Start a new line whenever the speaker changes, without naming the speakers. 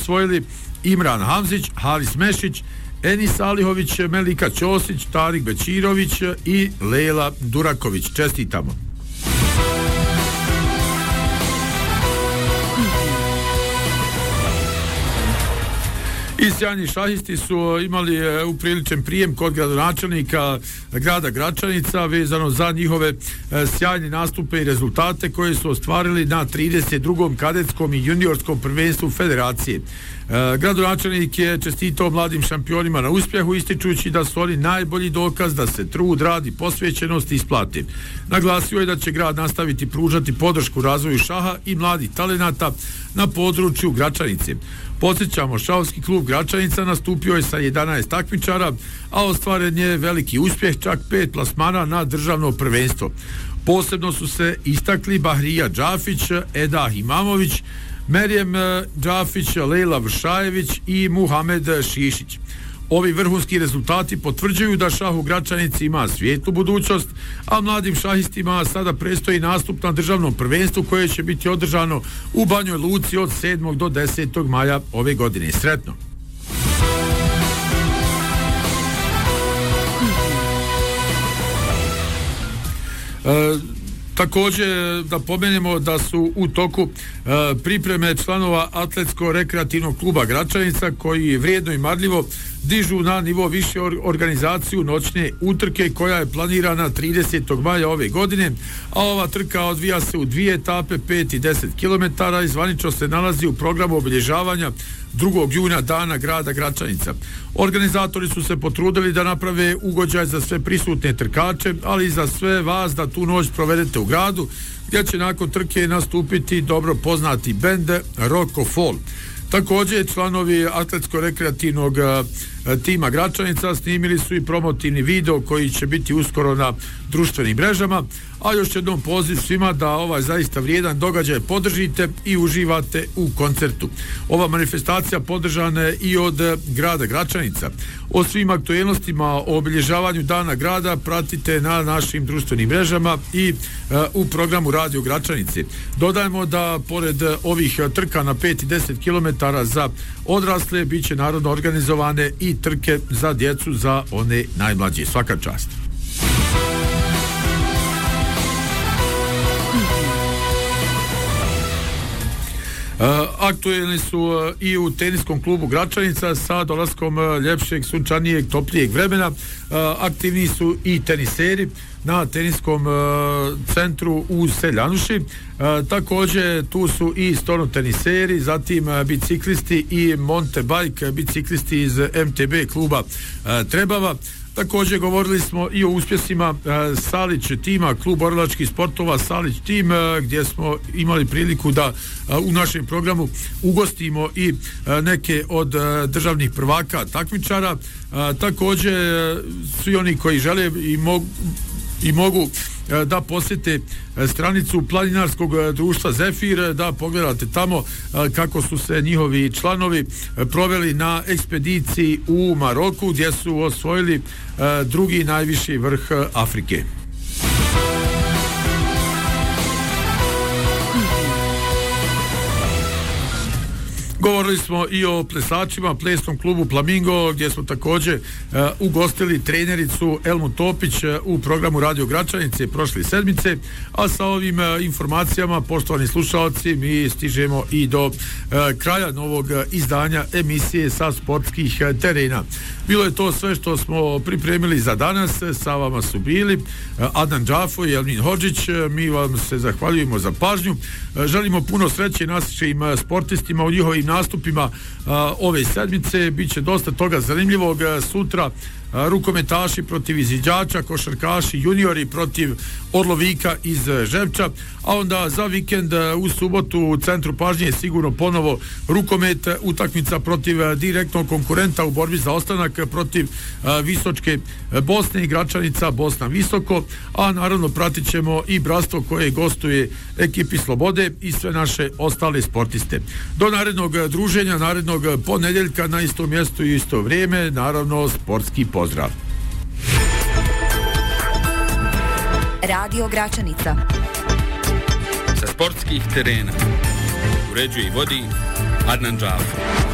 osvojili Imran Hamzić, Haris Mešić, Enis Alihović, Melika Ćosić, Tarik Bećirović i Lejla Duraković. Čestitamo. I sjajni šahisti su imali upriličen prijem kod gradonačelnika grada Gračanica vezano za njihove sjajne nastupe i rezultate koje su ostvarili na 32. kadetskom i juniorskom prvenstvu federacije. Gradonačelnik je čestitao mladim šampionima na uspjehu, ističući da su oni najbolji dokaz da se trud, rad i posvećenost isplati. Naglasio je da će grad nastaviti pružati podršku razvoju šaha i mladih talenata na području Gračanice. Podsjećamo, šahovski klub Gračanica nastupio je sa 11 takmičara, a ostvaren je veliki uspjeh, čak 5 plasmana na državno prvenstvo. Posebno su se istakli Bahrija Džafić, Eda Imamović, Merijem Džafić, Lejla Vršajević i Muhamed Šišić. Ovi vrhunski rezultati potvrđuju da šah u Gračanici ima svijetlu budućnost, a mladim šahistima sada predstoji nastup na državnom prvenstvu koje će biti održano u Banjoj Luci od 7. do 10. maja ove godine. Sretno! Također da pomenemo da su u toku pripreme članova atletsko-rekreativnog kluba Gračanica koji vrijedno i marljivo dižu na nivo više organizaciju noćne utrke koja je planirana 30. maja ove godine, a ova trka odvija se u 2 etape, 5 i 10 km i zvanično se nalazi u programu obilježavanja 2. juna dana grada Gračanica. Organizatori su se potrudili da naprave ugođaj za sve prisutne trkače, ali i za sve vas da tu noć provedete u gradu, gdje će nakon trke nastupiti dobro poznati bend Rocco Fall. Također, članovi atletsko-rekreativnog tima Gračanica snimili su i promotivni video koji će biti uskoro na društvenim mrežama, a još jednom poziv svima da ovaj zaista vrijedan događaj podržite i uživate u koncertu. Ova manifestacija podržana je i od grada Gračanica. O svim aktualnostima o obilježavanju dana grada pratite na našim društvenim mrežama i u programu Radio Gračanice. Dodajemo da pored ovih trka na 5 i 10 km za odrasle bit će narodno organizovane i trke za djecu, za one najmlađe. Svaka čast. Aktuelni su i u teniskom klubu Gračanica sa dolaskom ljepšeg, sunčanijeg, toplijeg vremena. Aktivni su i teniseri na teniskom centru u Seljanuši. Također tu su i stolno teniseri, zatim biciklisti i mountain bike biciklisti iz MTB kluba Trebava. Također govorili smo i o uspjesima Salić tima, klub borilačkih sportova Salić tim, gdje smo imali priliku da u našem programu ugostimo i neke od državnih prvaka takmičara. Također svi oni koji žele i mogu da posjete stranicu planinarskog društva Zefir, da pogledate tamo kako su se njihovi članovi proveli na ekspediciji u Maroku, gdje su osvojili drugi najviši vrh Afrike. Govorili smo i o plesačima, plesnom klubu Flamingo, gdje smo također ugostili trenericu Elmu Topić u programu Radio Gračanice prošle sedmice, a sa ovim informacijama, poštovani slušalci, mi stižemo i do kraja novog izdanja emisije sa sportskih terena. Bilo je to sve što smo pripremili za danas. Sa vama su bili Adnan Džafo i Elmin Hodžić. Mi vam se zahvaljujemo za pažnju. Želimo puno sreće našim sportistima u njihovim nastupima ove sedmice. Biće dosta toga zanimljivog. Sutra rukometaši protiv izviđača, košarkaši juniori protiv Orlovika iz Žepča, a onda za vikend u subotu u centru pažnje sigurno ponovo rukomet, utakmica protiv direktnog konkurenta u borbi za ostanak protiv Visočke Bosne i Gračanica Bosna Visoko, a naravno pratit ćemo i bratstvo koje gostuje ekipi Slobode i sve naše ostale sportiste. Do narednog druženja, narednog ponedjeljka na istom mjestu i isto vrijeme, naravno sportski pozdrav.
Radio Gračanica.
Sa sportskih terena uređuje i vodi Adnan Džafo.